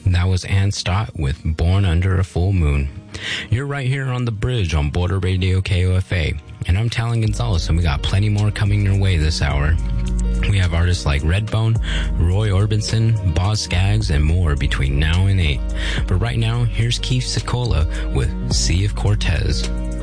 That was Ann Stott with Born Under a Full Moon. You're right here on the bridge on Border Radio KOFA. And I'm Talon Gonzalez, and we got plenty more coming your way this hour. We have artists like Redbone, Roy Orbison, Boz Scaggs, and more between now and 8. But right now, here's Keith Secola with Sea of Cortez.